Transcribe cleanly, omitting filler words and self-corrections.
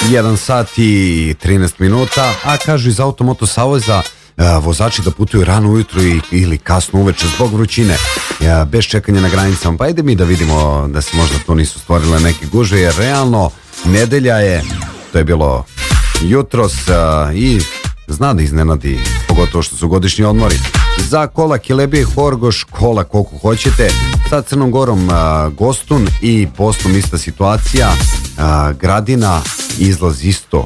1 sat i 13 minuta, a kažu iz Automoto Saveza vozači da putuju rano ujutro ili kasno uveče zbog vrućine, bez čekanja na granicama. Pa ajde mi da vidimo da se možda tu nisu stvorile neke gužve, jer realno nedelja je, to je bilo jutros i zna da iznenadi, pogotovo što su godišnji odmori. Za kola Kelebije, Horgoš, kola koliko hoćete. Sa Crnom Gorom Gostun i Bosnom ista situacija. Gradina, izlaz isto